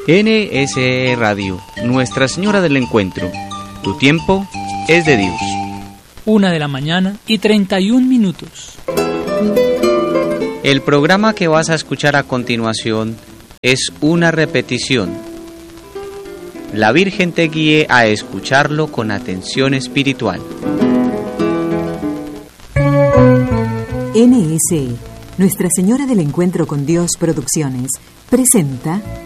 NSE Radio, Nuestra Señora del Encuentro. Tu tiempo es de Dios. 1:31 a.m. El programa que vas a escuchar a continuación es una repetición. La Virgen te guíe a escucharlo con atención espiritual. NSE, Nuestra Señora del Encuentro con Dios Producciones, presenta